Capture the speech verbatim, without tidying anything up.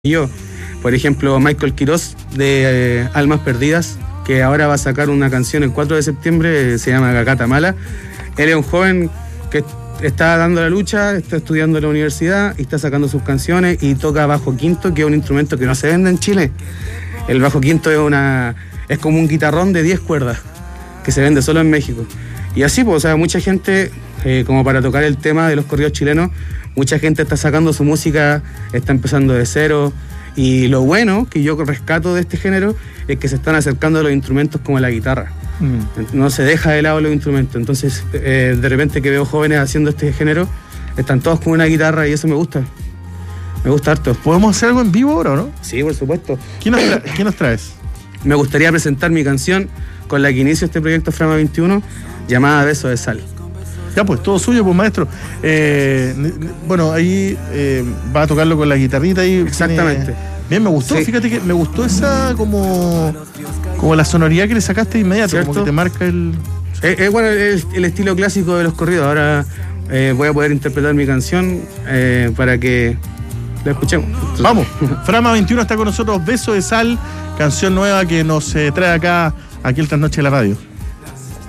yo. Por ejemplo, Michael Quiroz de eh, Almas Perdidas, que ahora va a sacar una canción el cuatro de septiembre, eh, se llama Gacata Mala. Él es un joven que está dando la lucha, está estudiando en la universidad y está sacando sus canciones y toca bajo quinto, que es un instrumento que no se vende en Chile. El bajo quinto es una es como un guitarrón de diez cuerdas que se vende solo en México. Y así, pues, o sea, mucha gente, eh, como para tocar el tema de los corridos chilenos, mucha gente está sacando su música, está empezando de cero. Y lo bueno que yo rescato de este género es que se están acercando a los instrumentos como la guitarra. Mm. No se deja de lado los instrumentos. Entonces, eh, de repente que veo jóvenes haciendo este género, están todos con una guitarra y eso me gusta. Me gusta harto. ¿Podemos hacer algo en vivo ahora o no? Sí, por supuesto. ¿Qué nos, tra- ¿qué nos traes? Me gustaría presentar mi canción con la que inicio este proyecto Frama veintiuno, llamada Beso de Sal. Ya, pues, todo suyo, pues, maestro. Eh, bueno, ahí eh, va a tocarlo con la guitarrita ahí. Exactamente. Tiene... Bien, me gustó, sí. Fíjate que me gustó esa como como la sonoridad que le sacaste de inmediato, ¿cierto? Como que te marca el... Es eh, eh, bueno, el, el estilo clásico de los corridos. Ahora eh, voy a poder interpretar mi canción eh, para que la escuchemos. Entonces... Vamos, Frama veintiuno está con nosotros, Beso de Sal, canción nueva que nos eh, trae acá, aquí el Trasnoche de la Radio.